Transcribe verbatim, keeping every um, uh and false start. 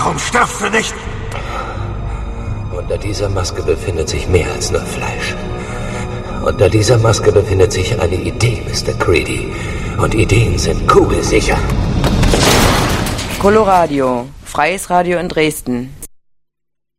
Warum stirbst du nicht? Unter dieser Maske befindet sich mehr als nur Fleisch. Unter dieser Maske befindet sich eine Idee, Mister Creedy. Und Ideen sind kugelsicher. Coloradio, freies Radio in Dresden.